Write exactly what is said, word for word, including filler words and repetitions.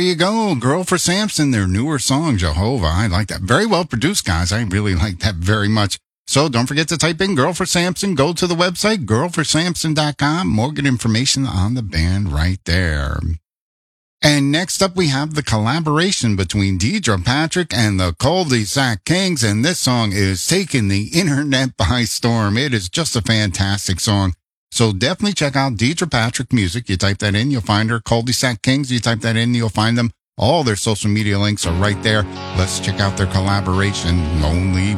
you go. Girl for Samson, their newer song, Jehovah. I like that. Very well produced, guys. I really like that very much. So don't forget to type in Girl for Samson. Go to the website, girl for samson dot com. More good information on the band right there. And next up, we have the collaboration between Deidre Patrick and the Cul-de-Sac Kings. And this song is taking the internet by storm. It is just a fantastic song. So definitely check out Deidre Patrick Music. You type that in, you'll find her. Cul-de-Sac Kings, you type that in, you'll find them. All their social media links are right there. Let's check out their collaboration, Lonely